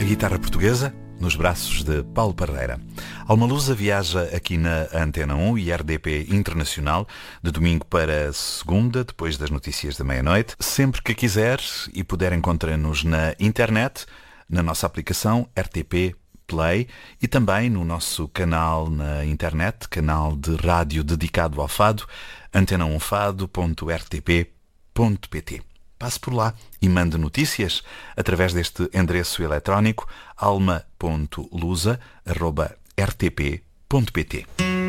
A guitarra portuguesa nos braços de Paulo Parreira. Alma Lusa viaja aqui na Antena 1 e RDP Internacional de domingo para segunda, depois das notícias da meia-noite. Sempre que quiser e puder, encontra-nos na internet, na nossa aplicação RTP Play e também no nosso canal na internet, canal de rádio dedicado ao fado, antena1fado.rtp.pt. Passe por lá e mande notícias através deste endereço eletrónico alma.lusa@rtp.pt.